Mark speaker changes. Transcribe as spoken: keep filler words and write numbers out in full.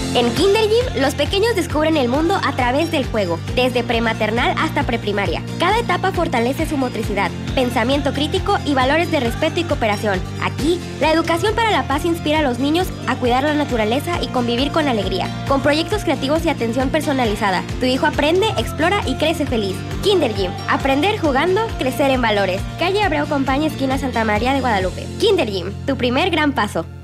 Speaker 1: En Kinder Gym, los pequeños descubren el mundo a través del juego, desde prematernal hasta preprimaria. Cada etapa fortalece su motricidad, pensamiento crítico y valores de respeto y cooperación. Aquí, la educación para la paz inspira a los niños a cuidar la naturaleza y convivir con alegría. Con proyectos creativos y atención personalizada, tu hijo aprende, explora y crece feliz. Kinder Gym. Aprender jugando, crecer en valores. Calle Abreu Compañía, esquina Santa María de Guadalupe. Kinder Gym, tu primer gran paso.